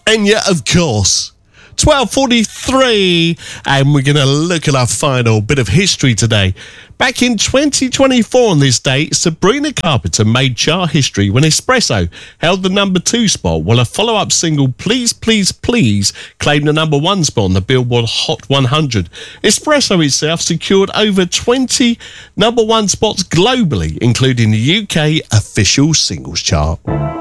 Enya, of course. 12:43, and we're going to look at our final bit of history today. Back in 2024 on this day, Sabrina Carpenter made chart history when Espresso held the number 2 spot, while a follow-up single, Please Please Please, claimed the number 1 spot on the Billboard Hot 100. Espresso itself secured over 20 number 1 spots globally, including the UK official singles chart.